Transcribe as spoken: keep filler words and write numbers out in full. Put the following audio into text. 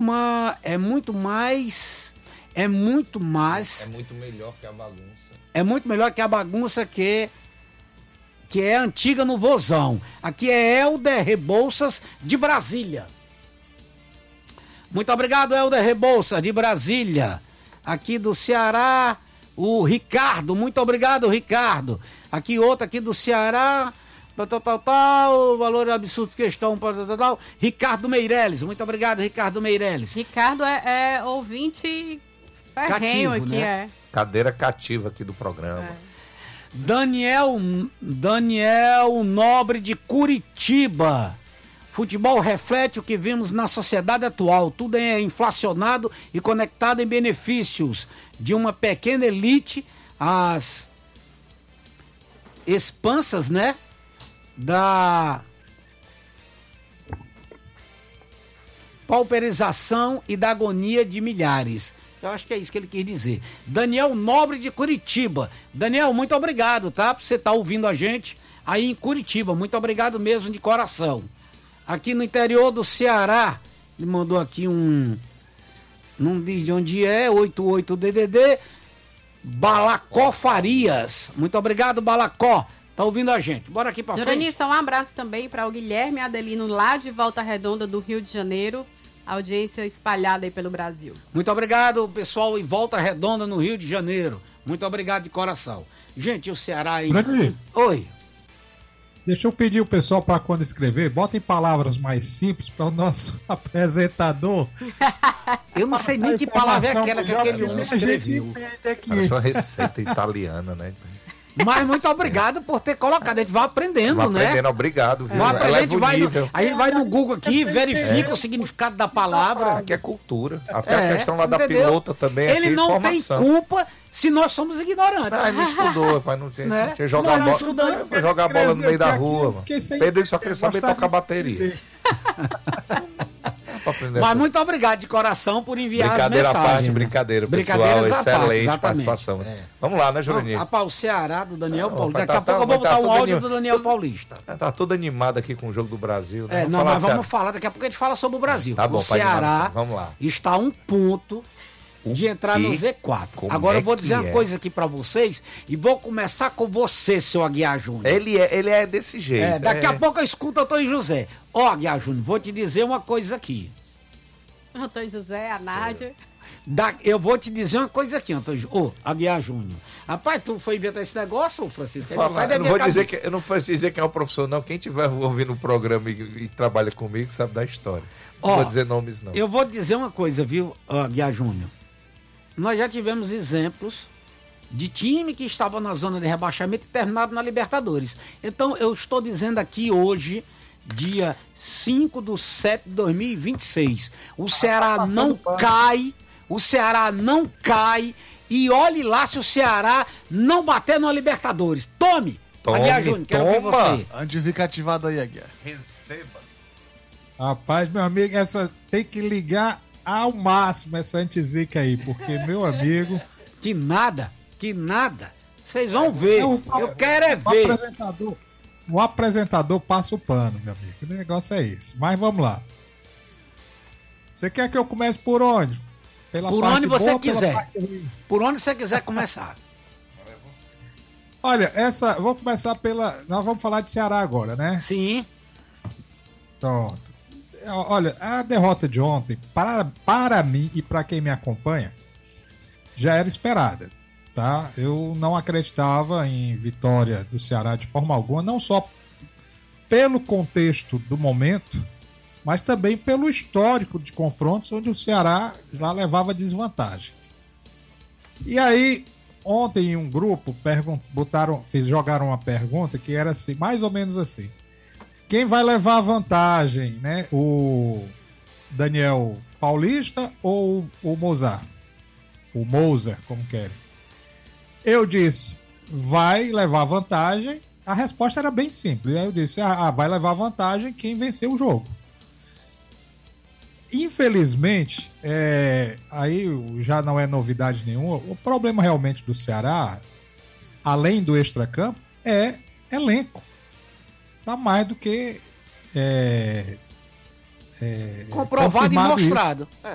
uma, é muito mais, é muito mais... É muito melhor que a bagunça. É muito melhor que a bagunça que, que é antiga no Vozão. Aqui é Helder Rebouças, de Brasília. Muito obrigado, Helder Rebouças, de Brasília. Aqui do Ceará, o Ricardo. Muito obrigado, Ricardo. Aqui outro aqui do Ceará... Tal, tal, tal, valor absurdo questão, tal, tal, tal. Ricardo Meirelles, muito obrigado, Ricardo Meirelles. Ricardo é, é ouvinte ferrenho aqui, né? É. Cadeira cativa aqui do programa. É. Daniel, Daniel Nobre de Curitiba. Futebol reflete o que vimos na sociedade atual. Tudo é inflacionado e conectado em benefícios de uma pequena elite, as expansas, né? Da pauperização e da agonia de milhares. Eu acho que é isso que ele quis dizer. Daniel Nobre de Curitiba. Daniel, muito obrigado, tá? Por você estar ouvindo a gente aí em Curitiba. Muito obrigado mesmo, de coração. Aqui no interior do Ceará, ele mandou aqui um... Não diz de onde é, oitenta e oito D D D, Balacó Farias. Muito obrigado, Balacó. Tá ouvindo a gente. Bora aqui pra frente. Doranice, um abraço também para o Guilherme Adelino, lá de Volta Redonda, do Rio de Janeiro. Audiência espalhada aí pelo Brasil. Muito obrigado, pessoal, em Volta Redonda, no Rio de Janeiro. Muito obrigado de coração. Gente, o Ceará aí... Grande. Oi. Deixa eu pedir o pessoal para quando escrever, botem palavras mais simples para o nosso apresentador. Eu não sei nem que palavra é aquela que aquele homem escreveu. Parece uma receita italiana, né? Mas muito obrigado por ter colocado. A gente vai aprendendo, vai né? aprendendo, obrigado. Viu? Vai, a, gente vai no, a gente vai no Google aqui, é, verifica é. o significado da palavra. Aqui é cultura. Até é, a questão lá entendeu? da pilota também. Ele aqui, não informação. tem culpa se nós somos ignorantes. Ah, ele não estudou, pai. Não tinha, né? não tinha jogar não, bola. Não foi jogar a bola no meio da rua, mano. Pedro só queria saber tocar bateria. Mas muito obrigado de coração por enviar as mensagens. Brincadeira à parte, brincadeira, pessoal. Excelente parte, participação. É. Vamos lá, né, Jurandir? Rapaz, o Ceará do Daniel Paulista. Daqui tá, a pouco tá, eu vou botar tá um áudio anim... do Daniel Paulista. Tá todo animado aqui com o jogo do Brasil. Né? É, vamos não, mas vamos falar, daqui a pouco a gente fala sobre o Brasil. Tá bom, o Ceará vamos lá. está a um ponto de entrar que? no Z quatro. Como Agora é eu vou dizer uma é? coisa aqui pra vocês e vou começar com você, seu Aguiar Júnior. Ele é, ele é desse jeito. É, daqui é. a pouco eu escuto o Antônio José. Ó, Aguiar Júnior, vou te dizer uma coisa aqui. Antônio José, a Nádia. Da, eu vou te dizer uma coisa aqui, Antônio. Ô, Aguiar Júnior. Rapaz, tu foi inventar esse negócio, ô, Francisco? Fala, eu, não vou dizer que, eu não vou dizer quem é o professor, não. Quem estiver ouvindo o programa e, e trabalha comigo sabe da história. Não Ó, vou dizer nomes, não. Eu vou dizer uma coisa, viu, Aguiar Júnior? Nós já tivemos exemplos de time que estava na zona de rebaixamento e terminado na Libertadores. Então, eu estou dizendo aqui hoje, dia cinco de setembro de dois mil e vinte e seis, o Ceará não cai, o Ceará não cai, e olhe lá se o Ceará não bater na Libertadores. Tome! Tome, Aguiar Júnior, quero ver você. Antes de cativado aí, Aguiar. Receba. Rapaz, meu amigo, essa tem que ligar ao máximo essa antizica aí, porque, meu amigo... Que nada, que nada. Vocês vão ver, eu, eu quero é o ver. Apresentador, o apresentador passa o pano, meu amigo. O negócio é esse. Mas vamos lá. Você quer que eu comece por onde? Pela por onde você boa, quiser. Parte... Por onde você quiser começar. Olha, essa... Vou começar pela... Nós vamos falar de Ceará agora, né? Sim. Pronto. Olha, a derrota de ontem, para, para mim e para quem me acompanha, já era esperada, tá? Eu não acreditava em vitória do Ceará de forma alguma, não só pelo contexto do momento, mas também pelo histórico de confrontos onde o Ceará já levava desvantagem. E aí, ontem um grupo pergun- botaram, fez, jogaram uma pergunta que era assim, mais ou menos assim: quem vai levar a vantagem, né? O Daniel Paulista ou o Mozart? O Moser, como querem. Eu disse, vai levar vantagem. A resposta era bem simples. Aí eu disse, ah, vai levar vantagem quem venceu o jogo. Infelizmente, é, aí já não é novidade nenhuma. O problema realmente do Ceará, além do extracampo, é elenco. Tá mais do que é, é, comprovado e mostrado. É.